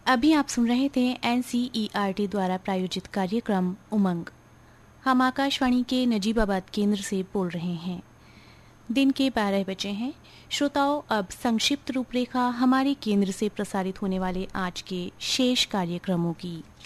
अभी आप सुन रहे थे NCERT द्वारा प्रायोजित कार्यक्रम उमंग। हम आकाशवाणी के नजीबाबाद केंद्र से बोल रहे हैं। दिन के 12 बजे हैं। श्रोताओं, अब संक्षिप्त रूपरेखा हमारे केंद्र से प्रसारित होने वाले आज के शेष कार्यक्रमों की।